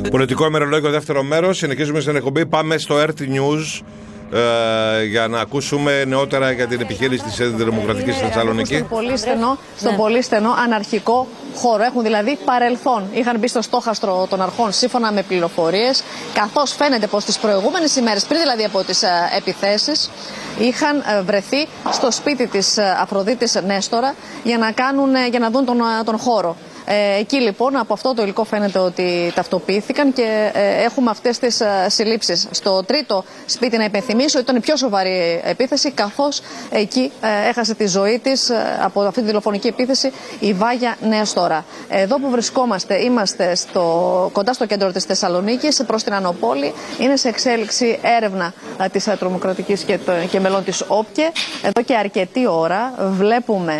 Πολιτικό ημερολόγιο, δεύτερο μέρος. Συνεχίζουμε στην εκπομπή. Πάμε στο RT News για να ακούσουμε νεότερα για την επιχείρηση της Δημοκρατικής στη Θεσσαλονίκη. Στον πολύ στενό αναρχικό χώρο. Έχουν δηλαδή παρελθόν. Είχαν μπει στο στόχαστρο των αρχών σύμφωνα με πληροφορίες, καθώς φαίνεται πως τις προηγούμενες ημέρες, πριν δηλαδή από τις επιθέσεις, είχαν βρεθεί στο σπίτι της Αφροδίτης Νέστορα για να δουν τον χώρο. Εκεί λοιπόν από αυτό το υλικό φαίνεται ότι ταυτοποιήθηκαν και έχουμε αυτές τις συλλήψεις. Στο τρίτο σπίτι, να υπενθυμίσω, ήταν η πιο σοβαρή επίθεση, καθώς εκεί έχασε τη ζωή της από αυτή τη δολοφονική επίθεση η Βάγια Νέστορα. Εδώ που βρισκόμαστε, είμαστε κοντά στο κέντρο της Θεσσαλονίκης, προς την Ανοπόλη. Είναι σε εξέλιξη έρευνα της τρομοκρατικής και μελών της ΟΠΚΕ. Εδώ και αρκετή ώρα βλέπουμε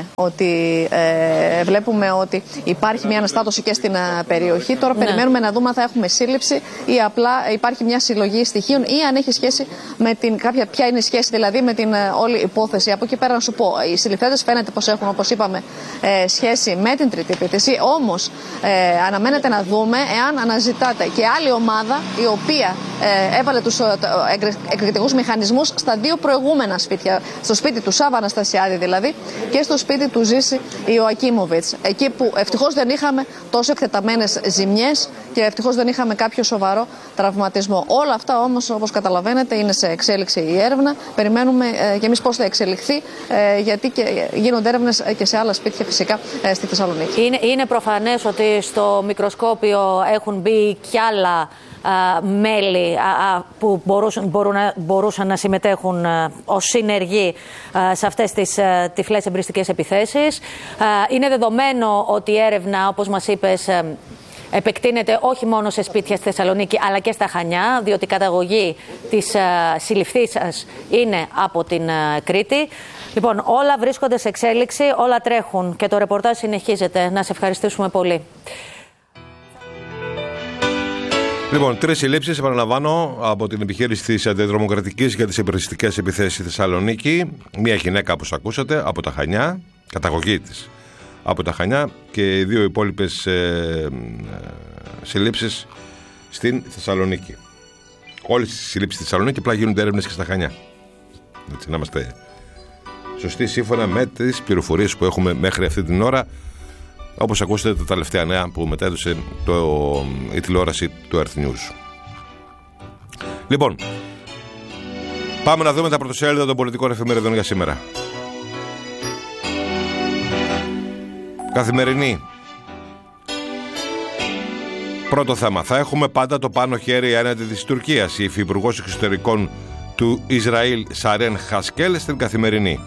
ότι υπάρχει μια αναστάτωση και στην περιοχή. Τώρα περιμένουμε να δούμε αν θα έχουμε σύλληψη ή απλά υπάρχει μια συλλογή στοιχείων ή αν έχει σχέση με ποια είναι η σχέση δηλαδή με την όλη υπόθεση. Από εκεί πέρα να σου πω, οι συλληφθέντες φαίνεται πως έχουν, όπως είπαμε, σχέση με την τρίτη επίθεση. Όμως αναμένεται να δούμε εάν αναζητάται και άλλη ομάδα η οποία έβαλε τους εκρηκτικούς μηχανισμούς στα δύο προηγούμενα σπίτια. Στο σπίτι του Σάβα Αναστασιάδη δηλαδή και στο σπίτι του Ζήση Ιωακίμοβιτς. Εκεί που ευτυχώς δεν είχαμε τόσο εκτεταμένες ζημιές και ευτυχώς δεν είχαμε κάποιο σοβαρό τραυματισμό. Όλα αυτά όμως, όπως καταλαβαίνετε, είναι σε εξέλιξη η έρευνα. Περιμένουμε και εμείς πώς θα εξελιχθεί, γιατί και γίνονται έρευνες και σε άλλα σπίτια φυσικά στη Θεσσαλονίκη. Είναι προφανές ότι στο μικροσκόπιο έχουν μπει κι άλλα μέλη που μπορούσαν να συμμετέχουν ως συνεργοί σε αυτές τις τυφλές εμπριστικές επιθέσεις. Είναι δεδομένο ότι η έρευνα, όπως μας είπες, επεκτείνεται όχι μόνο σε σπίτια στη Θεσσαλονίκη αλλά και στα Χανιά, διότι η καταγωγή της συλληφθής σας είναι από την Κρήτη. Λοιπόν, όλα βρίσκονται σε εξέλιξη, όλα τρέχουν και το ρεπορτάζ συνεχίζεται. Να σε ευχαριστήσουμε πολύ. Λοιπόν, 3 συλλήψεις, επαναλαμβάνω, από την επιχείρηση της Αντιδρομοκρατικής για τις υπεριστικές επιθέσεις στη Θεσσαλονίκη. Μία γυναίκα, όπως ακούσατε, από τα Χανιά, καταγωγή της από τα Χανιά, και οι 2 υπόλοιπες συλλήψεις στην Θεσσαλονίκη. Όλες τις συλλήψεις στη Θεσσαλονίκη, απλά γίνονται έρευνες και στα Χανιά. Έτσι, να είμαστε σωστοί σύμφωνα με τις πληροφορίες που έχουμε μέχρι αυτή την ώρα. Όπως ακούσατε τα τελευταία νέα που μετέδωσε η τηλεόραση του Earth News. Λοιπόν, πάμε να δούμε τα πρωτοσέλιδα των πολιτικών εφημερίδων για σήμερα. Καθημερινή. Πρώτο θέμα. Θα έχουμε πάντα το πάνω χέρι έναντι της Τουρκίας. Η υφυπουργός εξωτερικών του Ισραήλ, Σαρέν Χασκέλ, στην Καθημερινή.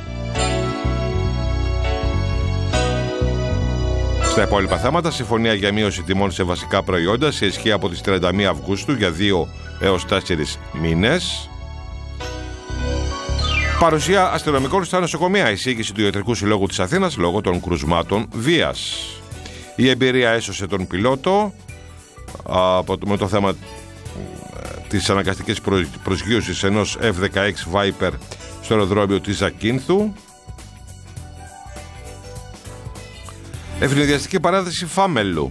Στα υπόλοιπα θέματα, συμφωνία για μείωση τιμών σε βασικά προϊόντα σε ισχύ από τις 31 Αυγούστου για 2 έως 4 μήνες. Παρουσία αστυνομικών στα νοσοκομεία. Εισήγηση του Ιατρικού Συλλόγου της Αθήνας λόγω των κρουσμάτων βίας. Η εμπειρία έσωσε τον πιλότο με το θέμα της αναγκαστικής προσγείωσης ενός F-16 Viper στο αεροδρόμιο της Ζακίνθου. Ευνηδιαστική παράδοση Φάμελου.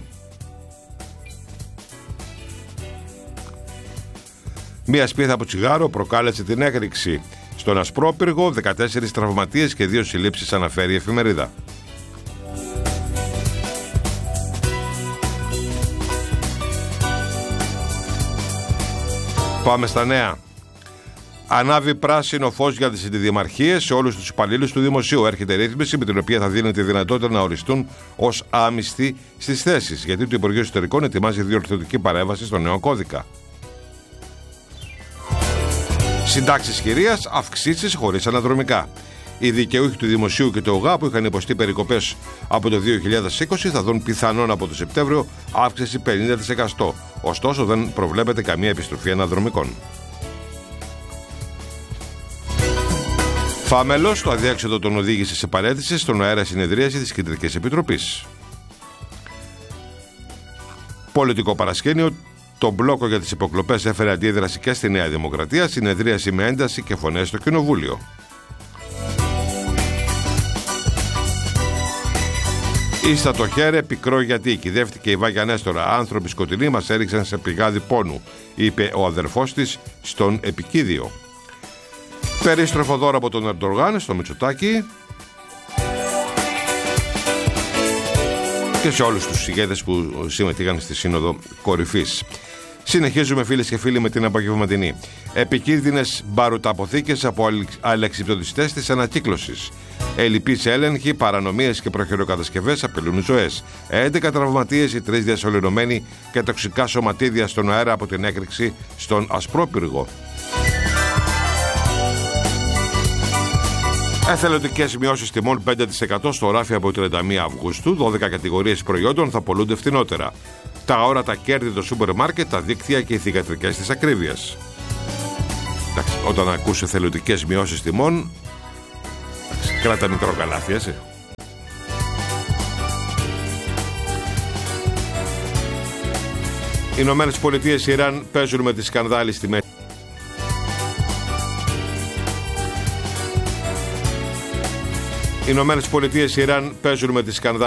Μία σπίθα από τσιγάρο προκάλεσε την έκρηξη στον Ασπρόπυργο. 14 τραυματίες και 2 συλλήψεις, αναφέρει η εφημερίδα. Πάμε στα νέα. Ανάβει πράσινο φως για τις αντιδημαρχίες σε όλους τους υπαλλήλους του Δημοσίου. Έρχεται ρύθμιση με την οποία θα δίνεται η δυνατότητα να οριστούν ως άμυστοι στις θέσεις, γιατί το Υπουργείο Εσωτερικών ετοιμάζει διορθωτική παρέμβαση στο νέο κώδικα. Συντάξεις χειρίας, αυξήσεις χωρίς αναδρομικά. Οι δικαιούχοι του Δημοσίου και του ΟΓΑ που είχαν υποστεί περικοπές από το 2020 θα δουν πιθανόν από το Σεπτέμβριο αύξηση 50%. Ωστόσο δεν προβλέπεται καμία επιστροφή αναδρομικών. Φάμελος, το αδιέξοδο τον οδήγησε σε παραίτηση στον αέρα συνεδρίαση της Κεντρικής Επιτροπής. Πολιτικό παρασκήνιο, το μπλόκο για τις υποκλοπές έφερε αντίδραση και στη Νέα Δημοκρατία, συνεδρίαση με ένταση και φωνές στο Κοινοβούλιο. Ήστα το χέρι πικρό γιατί κυδεύτηκε η Βάγια Νέστορα. Άνθρωποι σκοτεινοί μας έριξαν σε πηγάδι πόνου, είπε ο αδερφός της στον Επικίδιο. Περίστροφο δώρο από τον Ερντογάν στο Μητσοτάκη και σε όλους τους ηγέτες που συμμετείχαν στη Σύνοδο Κορυφής. Συνεχίζουμε, φίλες και φίλοι, με την απογευματινή. Επικίνδυνες μπαρουταποθήκες από αλεξιπτωτιστές της ανακύκλωσης. Ελλειπείς έλεγχοι, παρανομίες και προχειροκατασκευές απειλούν ζωές. 11 τραυματίες, οι 3 διασωληνωμένοι και τοξικά σωματίδια στον αέρα από την έκρηξη στον Ασπρόπυργο. Εθελοντικές μειώσεις τιμών 5% στο ράφι από 31 Αυγούστου. 12 κατηγορίες προϊόντων θα πολλούνται φθηνότερα. Τα όρατα κέρδη το σούπερ μάρκετ, τα δίκτυα και οι θυγατρικές της ακρίβειας. Όταν ακούς εθελοντικές μειώσεις τιμών, κράτα μικρό καλάθι, έτσι. Οι Ηνωμένες Πολιτείες Ιράν παίζουν με τη σκανδάλη στη μέση. Οι Ηνωμένες Πολιτείες Ιράν παίζουν με τη σκανδάλη.